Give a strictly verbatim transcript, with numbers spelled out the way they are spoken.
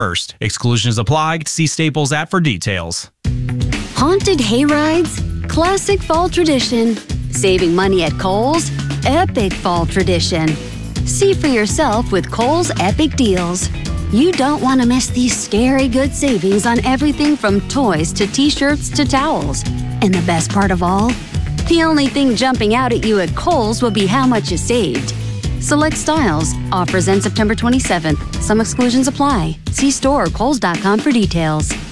first. Exclusions apply. See Staples app for details. Haunted hayrides? Classic fall tradition. Saving money at Kohl's? Epic fall tradition. See for yourself with Kohl's Epic Deals. You don't want to miss these scary good savings on everything from toys to t-shirts to towels. And the best part of all? The only thing jumping out at you at Kohl's will be how much you saved. Select styles. Offers end September twenty-seventh. Some exclusions apply. See store or kohls dot com for details.